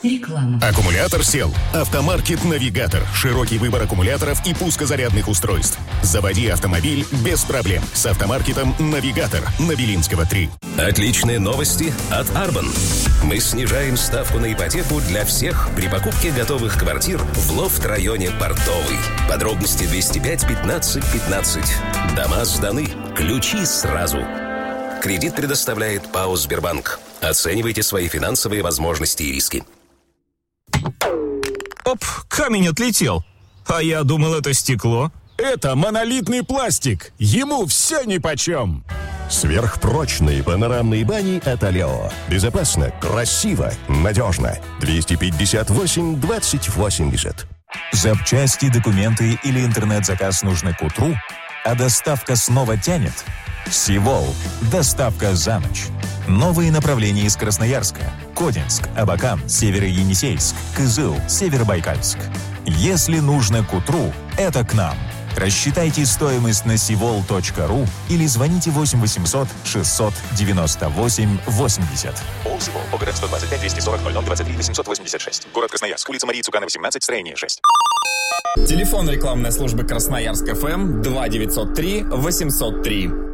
Реклама. Аккумулятор сел. Автомаркет «Навигатор». Широкий выбор аккумуляторов и пускозарядных устройств. Заводи автомобиль без проблем. С автомаркетом «Навигатор» на Белинского, 3. Отличные новости от Арбан. Мы снижаем ставку на ипотеку для всех при покупке готовых квартир в лофт-районе Портовый. Подробности 205 15 15. Дома сданы. Ключи сразу. Кредит предоставляет ПАО «Сбербанк». Оценивайте свои финансовые возможности и риски. Оп, камень отлетел. А я думал, это стекло. Это монолитный пластик. Ему все нипочем. Сверхпрочные панорамные бани от Алео. Безопасно, красиво, надежно. 258 20 80. Запчасти, документы или интернет-заказ нужны к утру, а доставка снова тянет? Сивол. Доставка за ночь. Новые направления из Красноярска: Кодинск, Абакан, Северо-Енисейск, Кызыл, Северобайкальск. Если нужно к утру, это к нам. Рассчитайте стоимость на sivol.ru или звоните 8 800 698 80. ООО «Сивол». ОГРН 125 240 00 23 886. Город Красноярск. Улица Марии Цукана, 18, строение 6. Телефон рекламной службы Красноярск ФМ 2903 803.